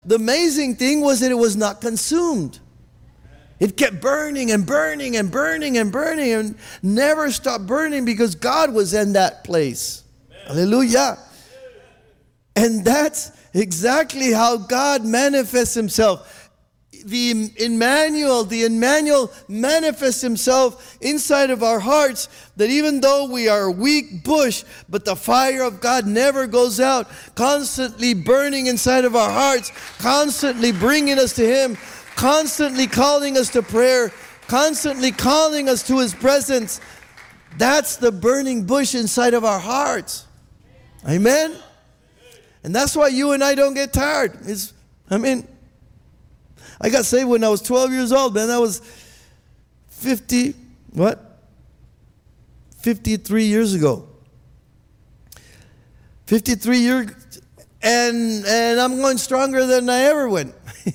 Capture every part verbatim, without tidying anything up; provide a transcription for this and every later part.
The amazing thing was that it was not consumed. It kept burning and burning and burning and burning and never stopped burning because God was in that place. Amen. Hallelujah. And that's exactly how God manifests himself. The Emmanuel, the Emmanuel manifests himself inside of our hearts, that even though we are a weak bush, but the fire of God never goes out, constantly burning inside of our hearts, constantly bringing us to him, constantly calling us to prayer, constantly calling us to his presence. That's the burning bush inside of our hearts. Amen? And that's why you and I don't get tired. It's, I mean, I got saved when I was twelve years old, man. I was fifty, what? fifty-three years ago. fifty-three years, and and I'm going stronger than I ever went.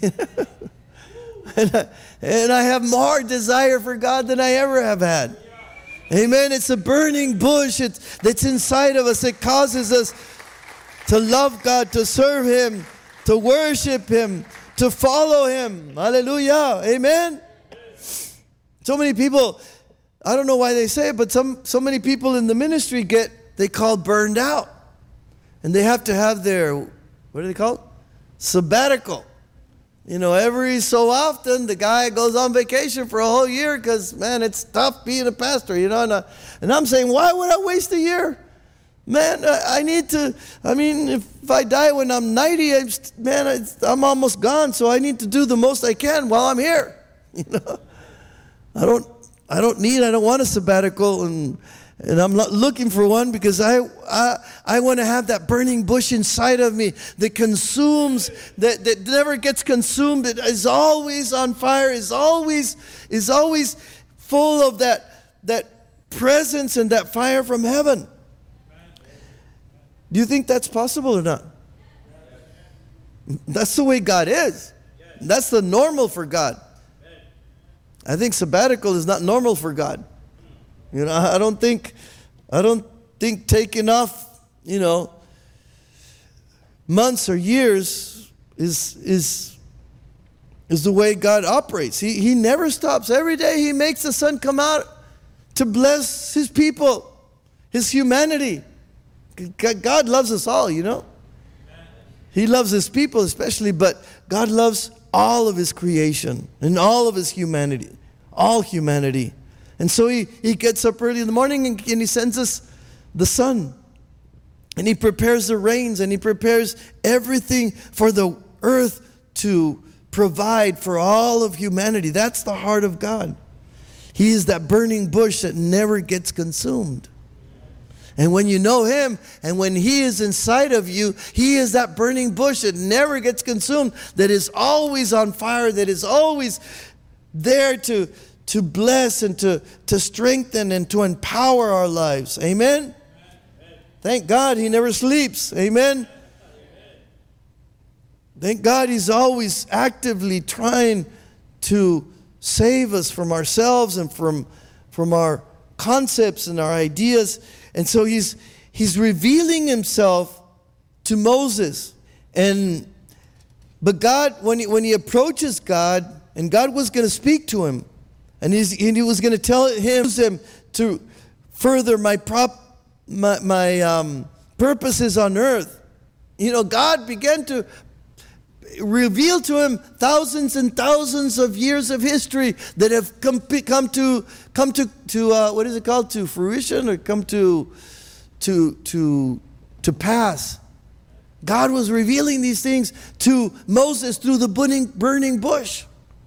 and, I, and I have more desire for God than I ever have had. Amen. It's a burning bush it's, that's inside of us. It causes us to love God, to serve him, to worship him, to follow him. Hallelujah. Amen. So many people, I don't know why they say it, but some so many people in the ministry get, they call burned out. And they have to have their, what do they call it? Sabbatical. You know, every so often the guy goes on vacation for a whole year because, man, it's tough being a pastor, you know. And, I, and I'm saying, why would I waste a year? Man, I need to, I mean, if I die when I'm ninety, I'm, man, I'm almost gone, so I need to do the most I can while I'm here. You know, I don't, I don't need, I don't want a sabbatical, and and I'm not looking for one because I, I, I want to have that burning bush inside of me that consumes, that, that never gets consumed, that is always on fire, is always, is always full of that, that presence and that fire from heaven. Do you think that's possible or not? That's the way God is. That's the normal for God. I think sabbatical is not normal for God. You know, I don't think, I don't think taking off, you know, months or years is is is the way God operates. He he never stops. Every day he makes the sun come out to bless his people, his humanity. God loves us all, you know. He loves his people especially, but God loves all of his creation and all of his humanity, all humanity. And so he, he gets up early in the morning and, and he sends us the sun. And he prepares the rains and he prepares everything for the earth to provide for all of humanity. That's the heart of God. He is that burning bush that never gets consumed. And when you know him, and when he is inside of you, he is that burning bush that never gets consumed, that is always on fire, that is always there to, to bless and to, to strengthen and to empower our lives. Amen? Amen. Thank God he never sleeps. Amen? Amen? Thank God he's always actively trying to save us from ourselves and from, from our concepts and our ideas. And so he's he's revealing himself to Moses. And but God, when he when he approaches God, and God was going to speak to him, and, he's, and he was going to tell him to further my prop my, my um, purposes on earth. You know, God began to reveal to him thousands and thousands of years of history that have come, come to come to to uh, what is it called, to fruition, or come to to to to pass. God was revealing these things to Moses through the burning burning bush.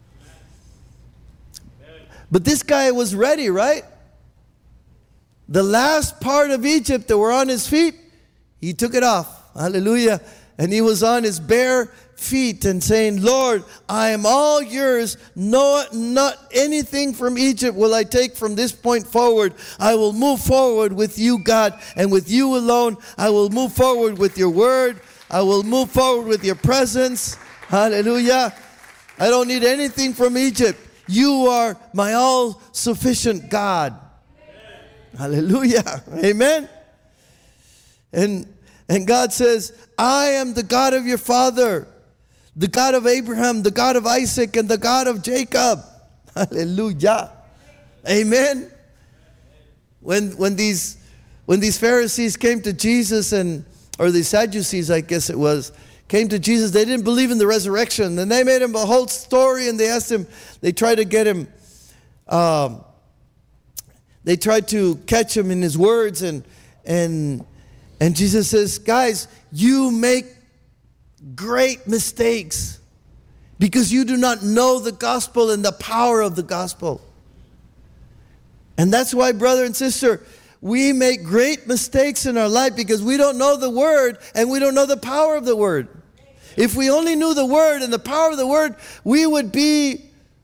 But this guy was ready, right? The last part of Egypt that were on his feet, he took it off. Hallelujah. And he was on his bare feet and saying, Lord, I am all yours. No, not anything from Egypt will I take from this point forward. I will move forward with you, God, and with you alone. I will move forward with your word. I will move forward with your presence. Hallelujah. I don't need anything from Egypt. You are my all-sufficient God. Amen. Hallelujah. Amen. And And God says, I am the God of your father. the God of Abraham, the God of Isaac, and the God of Jacob. Hallelujah. Amen. When when these when these Pharisees came to Jesus, and or the Sadducees, I guess it was, came to Jesus, they didn't believe in the resurrection. And they made him a whole story, and they asked him, they tried to get him, um, they tried to catch him in his words, and and and Jesus says, guys, you make great mistakes because you do not know the gospel and the power of the gospel. And that's why, brother and sister, we make great mistakes in our life because we don't know the word and we don't know the power of the word. If we only knew the word and the power of the word, we would be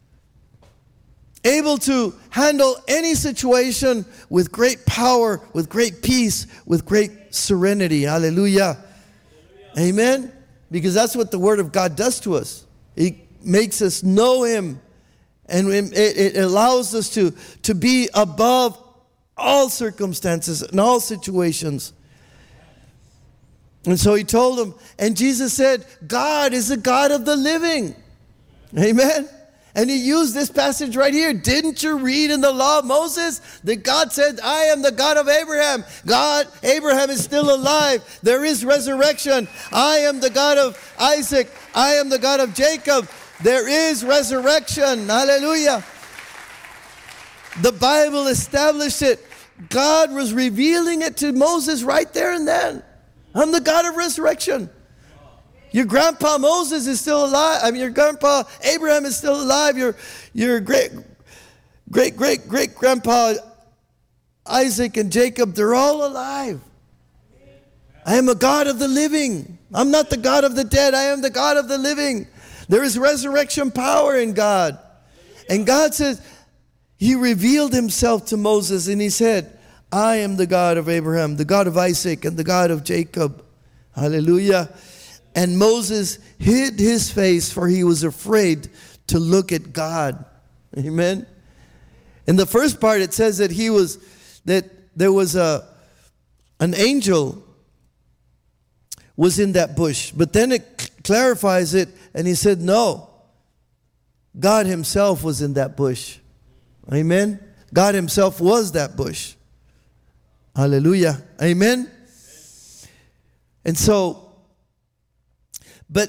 able to handle any situation with great power, with great peace, with great serenity. Hallelujah. Amen. Because that's what the word of God does to us. It makes us know him. And it, it allows us to, to be above all circumstances and all situations. And so he told them, and Jesus said, God is the God of the living. Amen. And he used this passage right here. Didn't you read in the law of Moses that God said, I am the God of Abraham. God, Abraham is still alive. There is resurrection. I am the God of Isaac. I am the God of Jacob. There is resurrection. Hallelujah. The Bible established it. God was revealing it to Moses right there and then. I'm the God of resurrection. Your grandpa Moses is still alive. I mean, your grandpa Abraham is still alive. Your, your great, great, great, great grandpa Isaac and Jacob, they're all alive. I am a God of the living. I'm not the God of the dead. I am the God of the living. There is resurrection power in God. And God says, he revealed himself to Moses and he said, I am the God of Abraham, the God of Isaac, and the God of Jacob. Hallelujah. And Moses hid his face, for he was afraid to look at God. Amen. In the first part, it says that he was, that there was a, an angel was in that bush. But then it clarifies it, and he said, no, God himself was in that bush. Amen. God himself was that bush. Hallelujah. Amen. And so, but,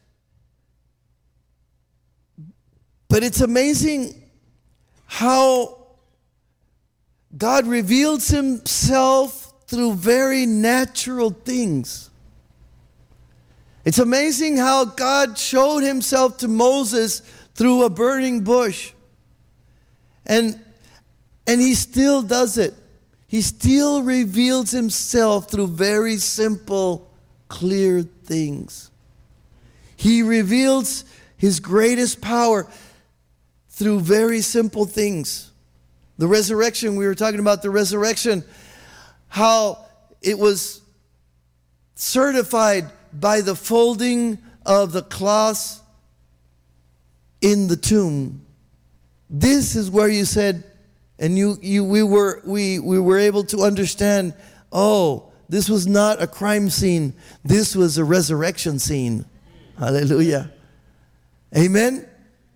but it's amazing how God reveals himself through very natural things. It's amazing how God showed himself to Moses through a burning bush. And, and he still does it. He still reveals himself through very simple, clear things. He reveals his greatest power through very simple things. The resurrection, we were talking about the resurrection, how it was certified by the folding of the cloths in the tomb. This is where you said, and you, you, we were, we, we were able to understand. Oh, this was not a crime scene. This was a resurrection scene. Hallelujah. Amen.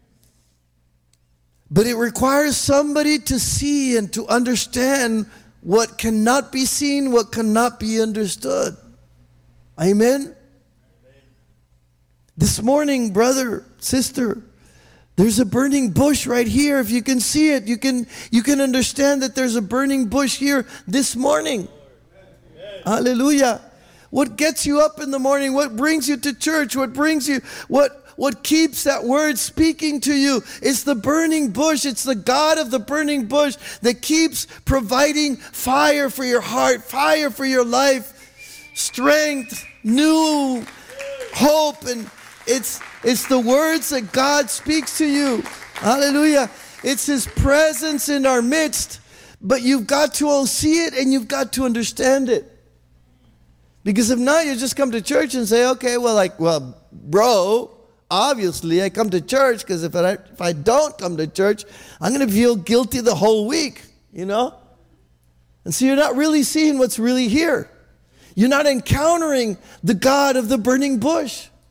But it requires somebody to see and to understand what cannot be seen, what cannot be understood. Amen. This morning, brother, sister, there's a burning bush right here. If you can see it, you can you can understand that there's a burning bush here this morning. Amen. Hallelujah. What gets you up in the morning? What brings you to church? What brings you, what, what keeps that word speaking to you? It's the burning bush. It's the God of the burning bush that keeps providing fire for your heart, fire for your life, strength, new hope, and It's it's the words that God speaks to you. Hallelujah. It's his presence in our midst. But you've got to all see it and you've got to understand it. Because if not, you just come to church and say, okay, well, like, well, bro, obviously I come to church because if I, if I don't come to church, I'm going to feel guilty the whole week, you know? And so you're not really seeing what's really here. You're not encountering the God of the burning bush.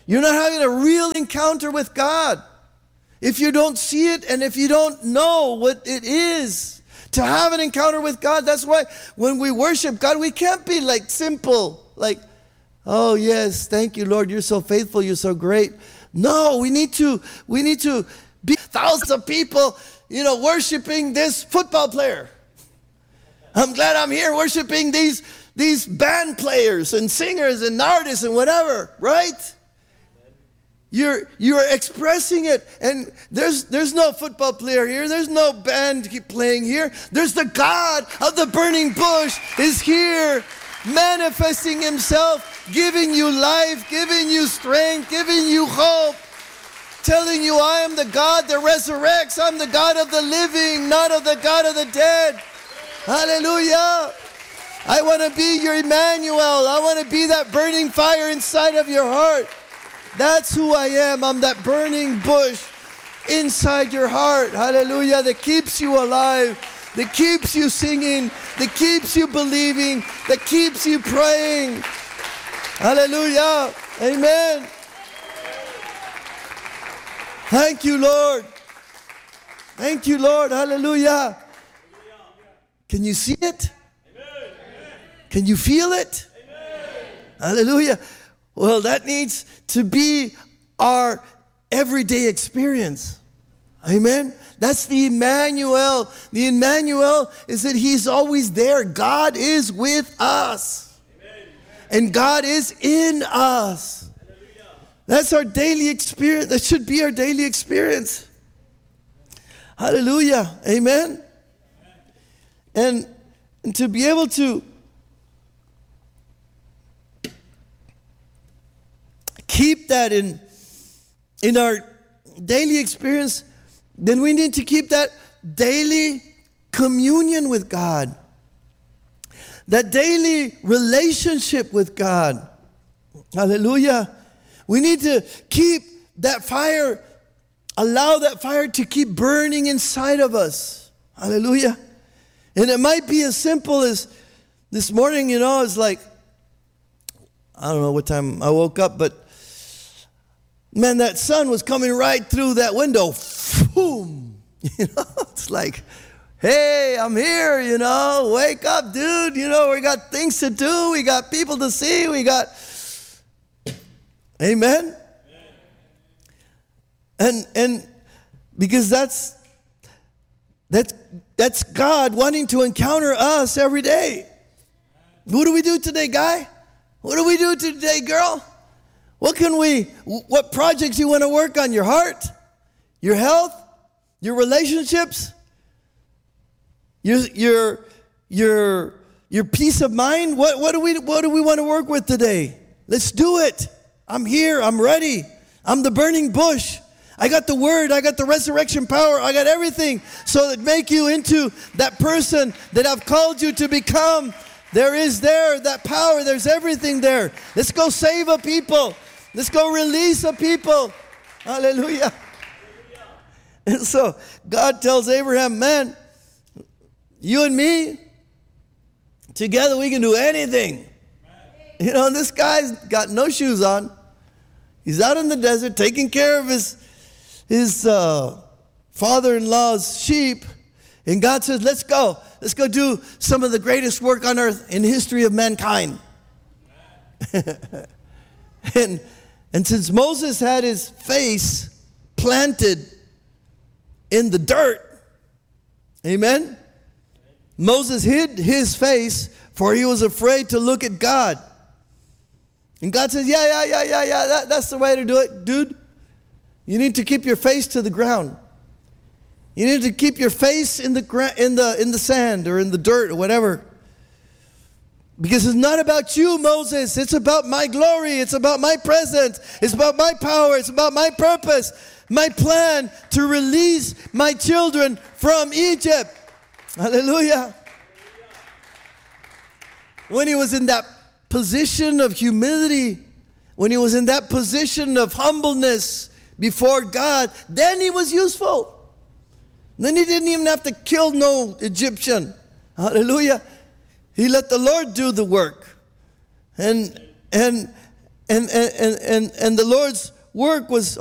You're not having a real encounter with God. If you don't see it and if you don't know what it is to have an encounter with God, that's why when we worship God, we can't be like simple, like, oh yes, thank you, Lord, you're so faithful, you're so great. No, we need to, we need to be thousands of people, you know, worshiping this football player. I'm glad I'm here worshiping these, these band players and singers and artists and whatever, right? You're, you're expressing it, and there's, there's no football player here. There's no band playing here. There's the God of the burning bush is here, manifesting himself, giving you life, giving you strength, giving you hope, telling you, I am the God that resurrects. I'm the God of the living, not of the God of the dead. Hallelujah. I want to be your Emmanuel. I want to be that burning fire inside of your heart. That's who I am. I'm that burning bush inside your heart. Hallelujah. That keeps you alive. That keeps you singing. That keeps you believing. That keeps you praying. Hallelujah. Amen. Thank you, Lord. Thank you, Lord. Hallelujah. Can you see it? Can you feel it? Hallelujah. Well, that needs to be our everyday experience. Amen. That's the Emmanuel. The Emmanuel is that he's always there. God is with us. Amen. And God is in us. Hallelujah. That's our daily experience. That should be our daily experience. Hallelujah. Amen. And, and to be able to keep that in, in our daily experience, then we need to keep that daily communion with God, that daily relationship with God. Hallelujah. We need to keep that fire, allow that fire to keep burning inside of us. Hallelujah. And it might be as simple as this morning, you know, it's like, I don't know what time I woke up, but man, that sun was coming right through that window. Boom. You know, it's like, hey, I'm here, you know, wake up, dude. You know, we got things to do. We got people to see. We got, amen. And and because that's that's that's God wanting to encounter us every day. What do we do today, guy? What do we do today, girl? What can we, what projects you want to work on? Your heart, your health, your relationships, your your your your peace of mind. What what do we what do we want to work with today? Let's do it. I'm here. I'm ready. I'm the burning bush. I got the word. I got the resurrection power. I got everything so that make you into that person that I've called you to become. There is there that power. There's everything there. Let's go save a people. Let's go release a people. Hallelujah. And so God tells Abraham, man, you and me, together we can do anything. You know, this guy's got no shoes on. He's out in the desert taking care of his, his uh, father-in-law's sheep. And God says, let's go. Let's go do some of the greatest work on earth in the history of mankind. and, and since Moses had his face planted in the dirt, amen, Moses hid his face for he was afraid to look at God. And God says, yeah, yeah, yeah, yeah, yeah, that, that's the way to do it, dude. You need to keep your face to the ground. You need to keep your face in the gra- in the in the sand or in the dirt or whatever. Because it's not about you, Moses. It's about my glory. It's about my presence. It's about my power. It's about my purpose. My plan to release my children from Egypt. Hallelujah. When he was in that position of humility, when he was in that position of humbleness before God, then he was useful. Then he didn't even have to kill no Egyptian. Hallelujah. He let the Lord do the work. And and and, and, and, and the Lord's work was